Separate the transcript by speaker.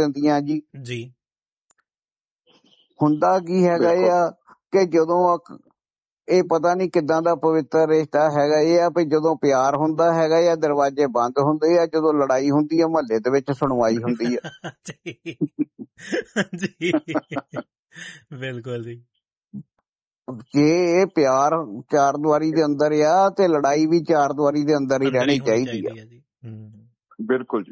Speaker 1: ਦਿੰਦੀਆਂ ਜੀ।
Speaker 2: ਜੀ
Speaker 1: ਹੁੰਦਾ ਕੀ ਹੈਗਾ ਇਹ ਆ ਕਿ ਜਦੋਂ ਇਹ ਪਤਾ ਨਹੀਂ ਕਿੱਦਾਂ ਦਾ ਪਵਿੱਤਰ ਰਿਸ਼ਤਾ ਹੈਗਾ, ਇਹ ਆ ਵੀ ਜਦੋਂ ਪਿਆਰ ਹੁੰਦਾ ਹੈਗਾ ਆ ਦਰਵਾਜ਼ੇ ਬੰਦ ਹੁੰਦੇ ਆ, ਜਦੋਂ ਲੜਾਈ ਹੁੰਦੀ ਆ ਮੁਹੱਲੇ ਦੇ ਵਿੱਚ ਸੁਣਵਾਈ ਹੁੰਦੀ ਆ।
Speaker 2: ਜੀ ਬਿਲਕੁਲ ਜੀ।
Speaker 1: ਜੇ ਇਹ ਪਿਆਰ ਚਾਰ ਦੀਵਾਰੀ ਦੇ ਅੰਦਰ ਆ ਤੇ ਲੜਾਈ ਵੀ ਚਾਰ ਦੀਵਾਰੀ ਦੇ ਅੰਦਰ ਹੀ ਰਹਿਣੀ ਚਾਹੀਦੀ ਆ।
Speaker 2: ਜੀ
Speaker 3: ਬਿਲਕੁਲ ਜੀ।